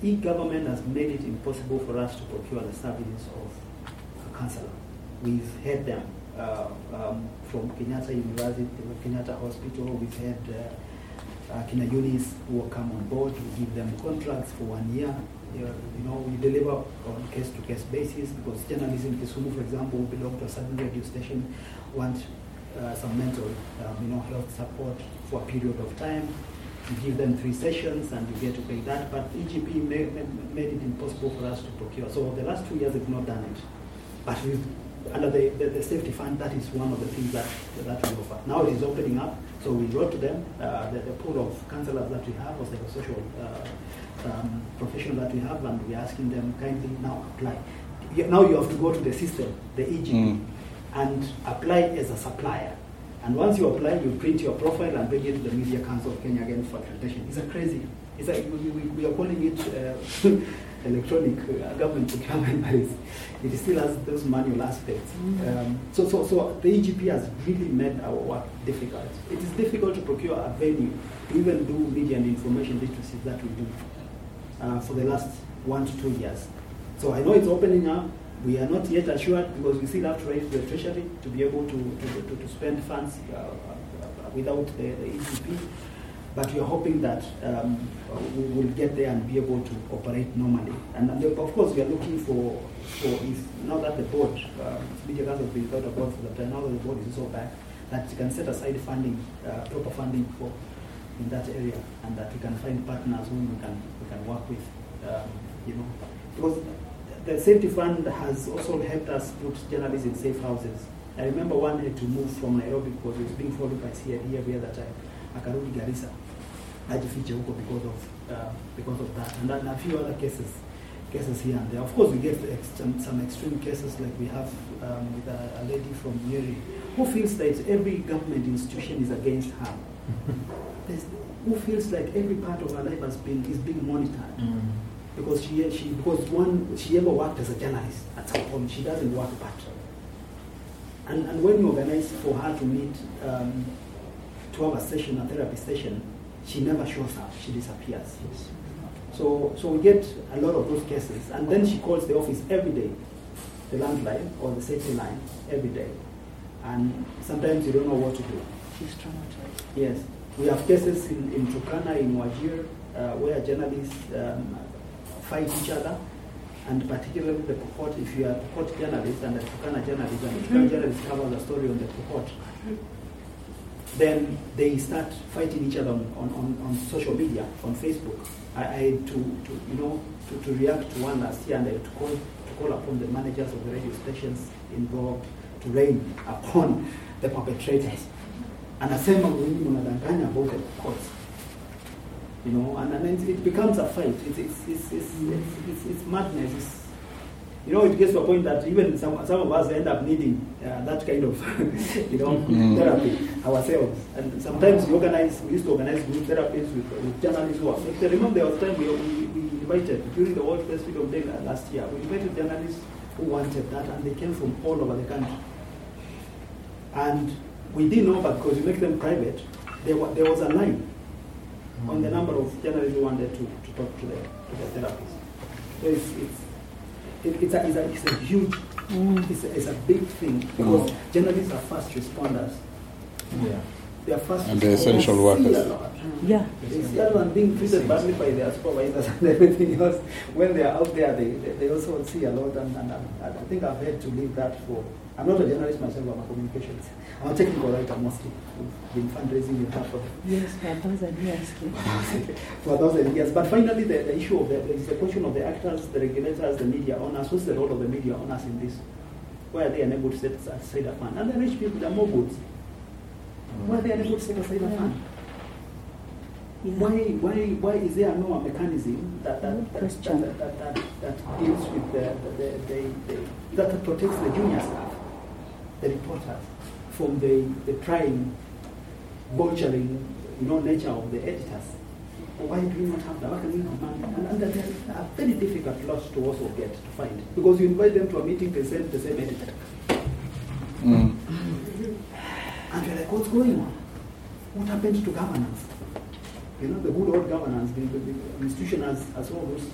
e-government has made it impossible for us to procure the services of a counsellor. We've had them from Kenyatta University, Kenyatta Hospital. We've had Kina Yunis who will come on board. We give them contracts for 1 year. We deliver on case-to-case basis because journalists in Kisumu, for example, who belong to a certain radio station, want some mental, health support for a period of time. You give them 3 sessions and you get to pay that. But EGP made it impossible for us to procure. So the last 2 years, they've not done it. But under the safety fund, that is one of the things that we offer. Now it is opening up. So we wrote to them, the pool of counsellors that we have, or psychosocial professional that we have, and we're asking them kindly now apply. Now you have to go to the system, the EGP, and apply as a supplier. And once you apply, you print your profile and bring it to the Media Council of Kenya again for accreditation. It's a crazy. We are calling it electronic government procurement, but it still has those manual aspects. So the EGP has really made our work difficult. It is difficult to procure a venue to even do media and information literacy that we do for the last 1 to 2 years. So I know it's opening up. We are not yet assured because we still have to raise the treasury to be able to spend funds without the EGP. But we are hoping that we will get there and be able to operate normally. And of course, we are looking for if now that the board, Media Council has been without a board for the time, now that the board is also back, that you can set aside funding, proper funding for in that area, and that we can find partners whom we can work with, because the safety fund has also helped us put journalists in safe houses. I remember one had to move from Nairobi because it was being followed by CID every other time. Akarudi Garissa, ajifiche huko because of that, and then a few other cases here and there. Of course, we get some extreme cases like we have with a lady from Nyeri who feels that every government institution is against her. Who feels like every part of her life is being monitored. Because she ever worked as a journalist at some point. She doesn't work part. And when you organize for her to meet, to have a session, a therapy session, she never shows up. She disappears. So we get a lot of those cases. And then she calls the office every day, the landline or the safety line every day. And sometimes you don't know what to do. She's traumatized. Yes. We have cases in Turkana, in Wajir, where journalists fight each other, and particularly the Pokot. If you are a Pokot journalist and a Turkana journalist, and the Turkana journalist covers a story on the Pokot, then they start fighting each other on social media, on Facebook. I had to react to one last year, and I had to call upon the managers of the radio stations involved to rain upon the perpetrators. And asema mwingi mnadanganya about the courts. And it becomes a fight. It's madness. It gets to a point that even some of us end up needing that kind of therapy ourselves. And sometimes we used to organize group therapies with journalists who are. I remember there was a time we invited, during the World Press Freedom Day last year, we invited journalists who wanted that, and they came from all over the country. And we didn't know, but because we make them private, there was a line on the number of journalists who wanted to talk to the therapist. So it's a huge, it's a big thing because journalists are fast responders. Yeah. They are fast and they're essential workers. Yeah. They see other than being treated badly by their supervisors and everything else. When they are out there, they also see a lot, and I think I've had to leave that for. I'm not a journalist myself, I'm a communications. I'm a technical writer mostly. We've been fundraising with her for yes, for 1,000 years. For 1,000 years. But finally, the issue of the question of the actors, the regulators, the media owners. What's the role of the media owners in this? Why are they unable to set aside a fund? And the rich people, they're more goods. Why are they unable to set aside a fund? Yeah. Why is there no mechanism that deals with that protects the junior staff, the reporters, from the prying, vulturing, nature of the editors? Why do we not have that? Why can we not manage? And that's a very difficult loss to also get to find, because you invite them to a meeting, they send the same editor. And you're like, what's going on? What happened to governance? The good old governance, the institution has all those